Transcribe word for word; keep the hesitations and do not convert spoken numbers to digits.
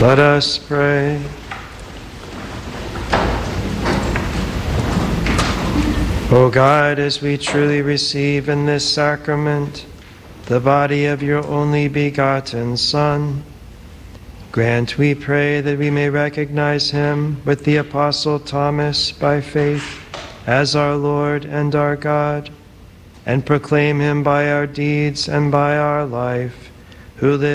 Let us pray. O God, as we truly receive in this sacrament the body of your only begotten Son, grant, we pray, that we may recognize him with the Apostle Thomas by faith as our Lord and our God, and proclaim him by our deeds and by our life, who lives